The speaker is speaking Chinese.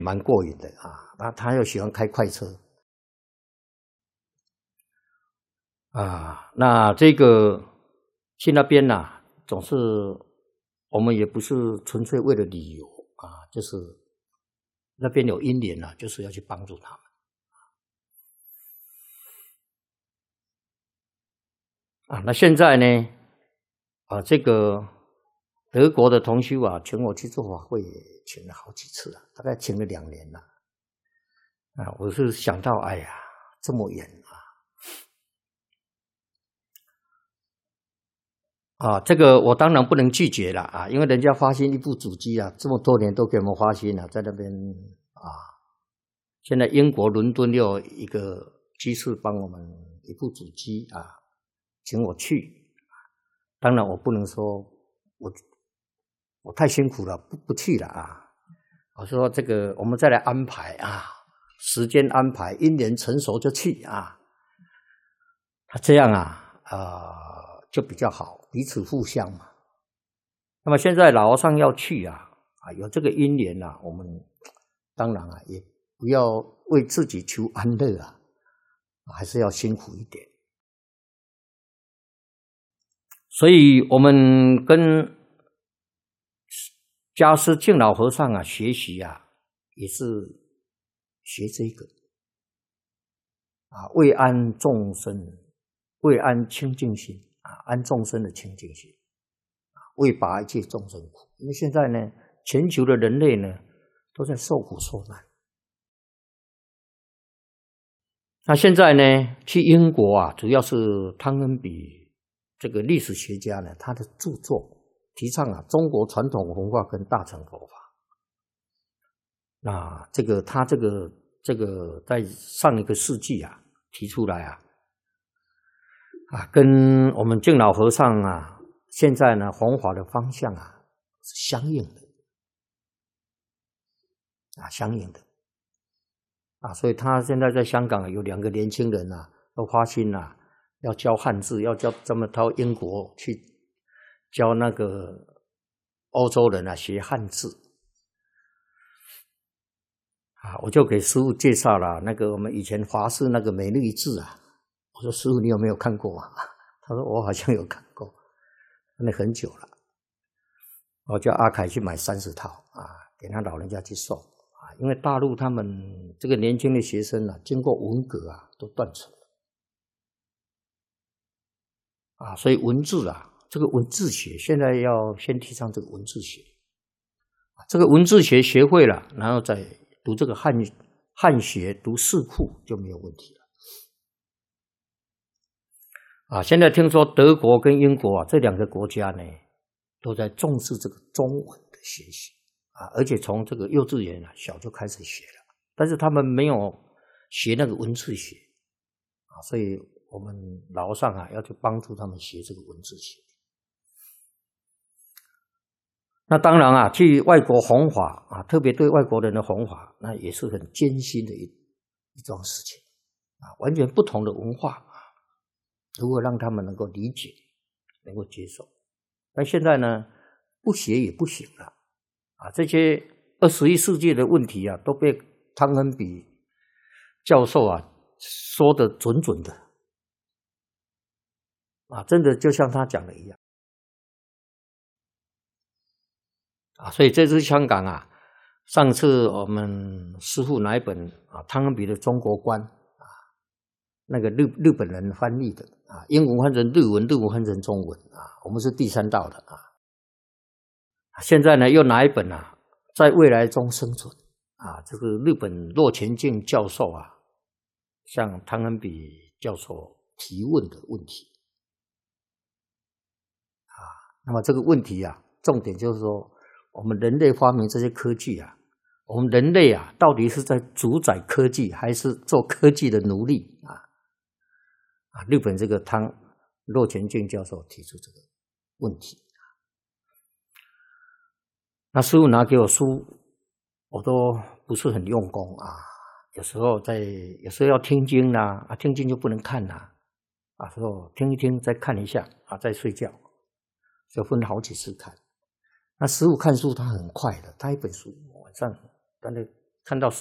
蛮过瘾的啊。他又喜欢开快车啊。那这个去那边啊，总是我们也不是纯粹为了旅游啊，就是那边有因缘啊，就是要去帮助他们。啊，那现在呢？这个德国的同修啊，请我去做法会，请了好几次了，大概请了2年了。我是想到，哎呀，这么远这个我当然不能拒绝了啊，因为人家发心一部主机啊，这么多年都给我们发心了，在那边啊，现在英国伦敦又有一个居士帮我们一部主机啊，请我去。当然我不能说我太辛苦了，不去了啊。我说这个我们再来安排啊，时间安排，因缘成熟就去啊。他这样就比较好，彼此互相嘛。那么现在老和尚要去有这个因缘我们当然也不要为自己求安乐还是要辛苦一点。所以我们跟家师敬老和尚学习也是学这个为安众生，为安清净心安众生的清净心，为拔一切众生苦。因为现在呢，全球的人类呢都在受苦受难。那现在呢，去英国主要是汤恩比这个历史学家呢，他的著作提倡中国传统文化跟大乘佛法。那他这个在上一个世纪提出来跟我们敬老和尚现在呢弘法的方向是相应的相应的所以他现在在香港有2个年轻人都发心要教汉字，要教这么到英国去教那个欧洲人学汉字我就给师父介绍了那个我们以前华视那个美律字我说师父你有没有看过他说我好像有看过，那很久了。我叫阿凯去买30套给他老人家去送因为大陆他们这个年轻的学生经过文革都断层了所以文字这个文字学现在要先提倡这个文字学这个文字学学会了，然后再读这个汉学，读四库就没有问题了现在听说德国跟英国这2个国家呢都在重视这个中文的学习而且从这个幼稚园小就开始学了，但是他们没有学那个文字学所以我们老和尚要去帮助他们学这个文字学。那当然去外国弘法特别对外国人的弘法，那也是很艰辛的一桩事情完全不同的文化如何让他们能够理解，能够接受。但现在呢，不学也不行了这些21世纪的问题都被汤恩比教授说得准准的真的就像他讲的一样所以这次香港上次我们师父拿一本汤恩比的中国观那个日本人翻译的英文翻成日文，日文翻成中文我们是第3道的现在呢又拿一本在未来中生存这个日本骆前敬教授向汤恩比教授提问的问题那么这个问题重点就是说我们人类发明这些科技我们人类到底是在主宰科技还是做科技的奴隶日本这个骆前敬教授提出这个问题那师父拿给我书我都不是很用功有时候要听经听经就不能看时候听一听再看一下再睡觉，就分好几次看。那师父看书他很快的，他一本书晚上大概看到